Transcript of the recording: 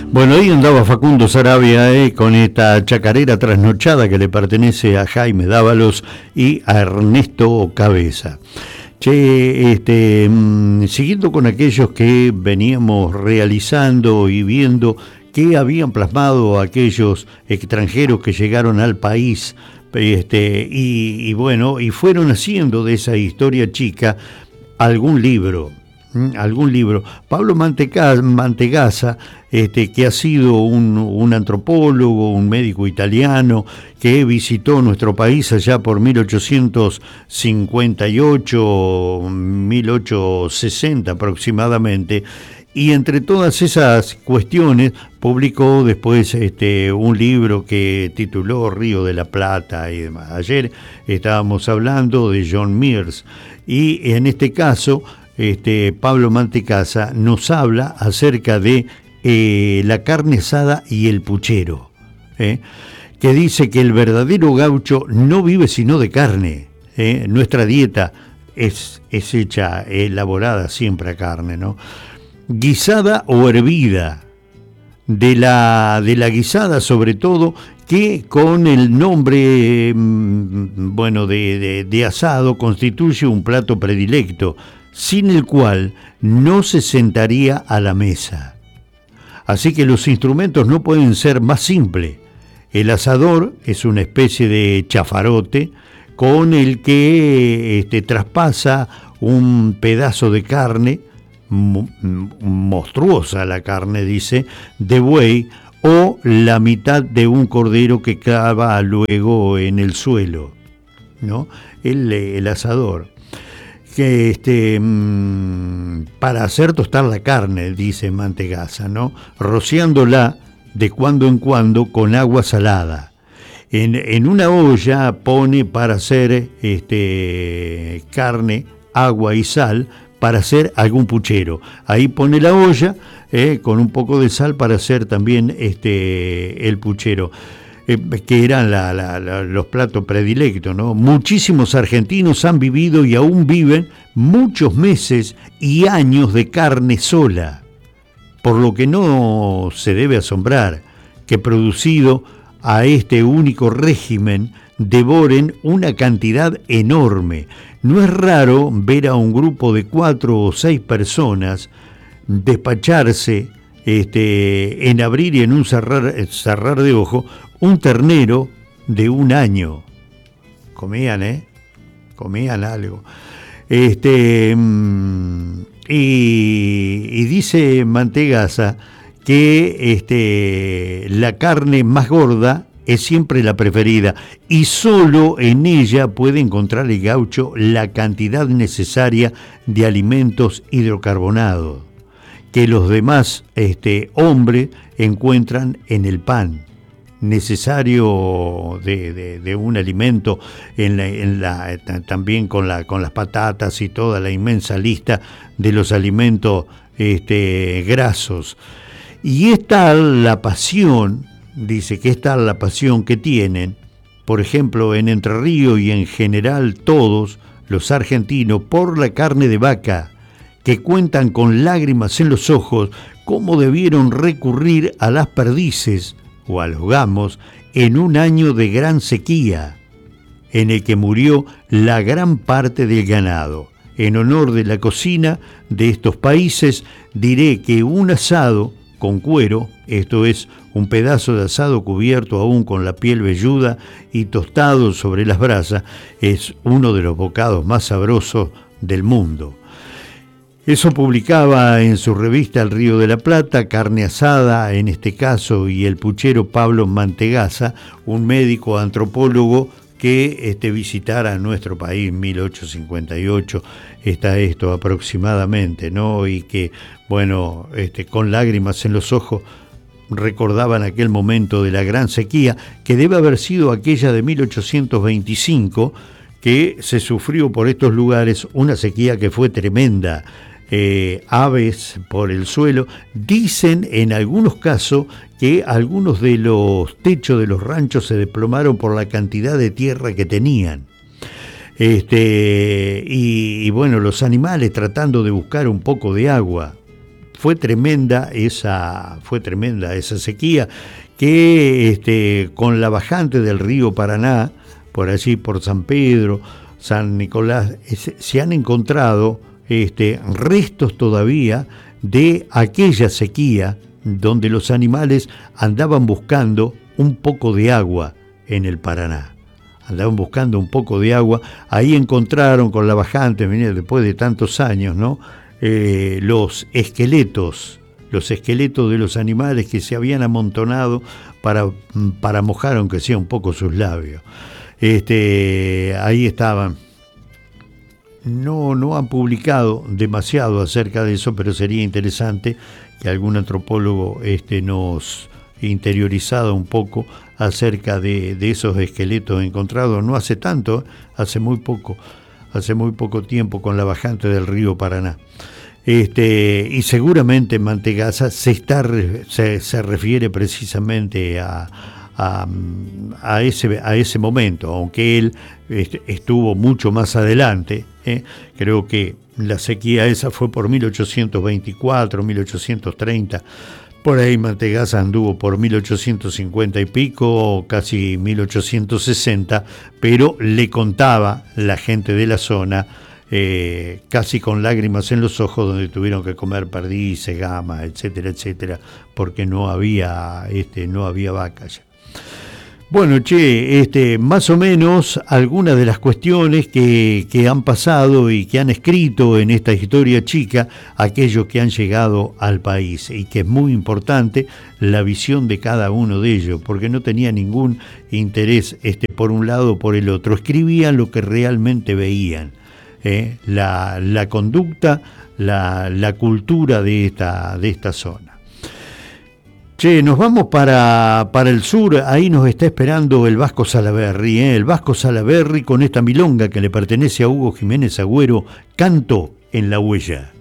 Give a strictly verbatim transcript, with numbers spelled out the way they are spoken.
Bueno, ahí andaba Facundo Sarabia eh, con esta chacarera trasnochada que le pertenece a Jaime Dávalos y a Ernesto Cabeza. Che, este, mmm, siguiendo con aquellos que veníamos realizando y viendo que habían plasmado aquellos extranjeros que llegaron al país, este, y, y bueno, y fueron haciendo de esa historia chica algún libro. algún libro. Pablo Mantegazza, este, que ha sido un, un antropólogo, un médico italiano, que visitó nuestro país allá por mil ochocientos cincuenta y ocho, mil ochocientos sesenta aproximadamente, y entre todas esas cuestiones publicó después este, un libro que tituló Río de la Plata y demás. Ayer estábamos hablando de John Mears, y en este caso Este, Pablo Mantegazza nos habla acerca de eh, la carne asada y el puchero, ¿eh? que dice que el verdadero gaucho no vive sino de carne. ¿eh? Nuestra dieta es, es hecha, elaborada siempre a carne, ¿no? Guisada o hervida. De la, de la guisada sobre todo, que con el nombre bueno, de, de, de asado constituye un plato predilecto, sin el cual no se sentaría a la mesa. Así que los instrumentos no pueden ser más simples. El asador es una especie de chafarote con el que este, traspasa un pedazo de carne, monstruosa la carne, dice, de buey, o la mitad de un cordero que clava luego en el suelo, ¿no? El, el asador. Que este, mmm, para hacer tostar la carne, dice Mantegazza, ¿no? Rociándola de cuando en cuando con agua salada. En, en una olla pone para hacer este, carne, agua y sal para hacer algún puchero. Ahí pone la olla eh, con un poco de sal para hacer también este, el puchero. Eh, que eran la, la, la, los platos predilectos, ¿no? Muchísimos argentinos han vivido y aún viven muchos meses y años de carne sola, por lo que no se debe asombrar que producido a este único régimen devoren una cantidad enorme. No es raro ver a un grupo de cuatro o seis personas despacharse este, en abrir y en un cerrar, cerrar de ojo un ternero de un año. Comían, ¿eh? Comían algo. Este, y, y dice Mantegazza que este, la carne más gorda es siempre la preferida y solo en ella puede encontrar el gaucho la cantidad necesaria de alimentos hidrocarbonados que los demás este, hombres encuentran en el pan necesario de, de, de un alimento, en la, en la, también con, la, con las patatas y toda la inmensa lista de los alimentos este, grasos. Y es tal la pasión, dice que es tal la pasión que tienen, por ejemplo, en Entre Ríos y en general todos los argentinos, por la carne de vaca, que cuentan con lágrimas en los ojos cómo debieron recurrir a las perdices o a los gamos en un año de gran sequía, en el que murió la gran parte del ganado. En honor de la cocina de estos países, diré que un asado con cuero, esto es, un pedazo de asado cubierto aún con la piel velluda y tostado sobre las brasas, es uno de los bocados más sabrosos del mundo. Eso publicaba en su revista El Río de la Plata, Carne Asada, en este caso, y el puchero Pablo Mantegazza, un médico antropólogo que este, visitara nuestro país en mil ochocientos cincuenta y ocho, está esto aproximadamente, ¿no? Y que, bueno, este, con lágrimas en los ojos, recordaban aquel momento de la gran sequía, que debe haber sido aquella de mil ochocientos veinticinco, que se sufrió por estos lugares una sequía que fue tremenda. Eh, aves por el suelo. Dicen en algunos casos que algunos de los techos de los ranchos se desplomaron por la cantidad de tierra que tenían. Este, y, y bueno, los animales tratando de buscar un poco de agua. fue tremenda esa, fue tremenda esa sequía que este, con la bajante del río Paraná, por allí por San Pedro, San Nicolás, se han encontrado este, restos todavía de aquella sequía donde los animales andaban buscando un poco de agua en el Paraná. Andaban buscando un poco de agua, ahí encontraron con la bajante, después de tantos años, ¿no? Eh, los esqueletos, los esqueletos de los animales que se habían amontonado para, para mojar, aunque sea un poco, sus labios. Este, ahí estaban. No, no han publicado demasiado acerca de eso, pero sería interesante que algún antropólogo este, nos interiorizara un poco acerca de, de esos esqueletos encontrados no hace tanto, hace muy poco, hace muy poco tiempo con la bajante del río Paraná. Este, y seguramente Mantegazza se, está, se, se refiere precisamente a, a, a, ese, a ese momento, aunque él este, estuvo mucho más adelante. ¿eh? Creo que la sequía esa fue por mil ochocientos veinticuatro, mil ochocientos treinta, por ahí Mantegazza anduvo por mil ochocientos cincuenta y pico, casi mil ochocientos sesenta, pero le contaba la gente de la zona, eh, casi con lágrimas en los ojos, donde tuvieron que comer perdices, gama, etcétera, etcétera, porque no había, este, no había vacas. Bueno, che, este, más o menos algunas de las cuestiones que, que han pasado y que han escrito en esta historia chica aquellos que han llegado al país, y que es muy importante la visión de cada uno de ellos, porque no tenía ningún interés este, por un lado o por el otro, escribían lo que realmente veían, ¿eh? la, la conducta, la, la cultura de esta, de esta zona. Che, nos vamos para, para el sur, ahí nos está esperando el Vasco Salaberry, ¿eh? el Vasco Salaberry con esta milonga que le pertenece a Hugo Jiménez Agüero, Canto en la Huella.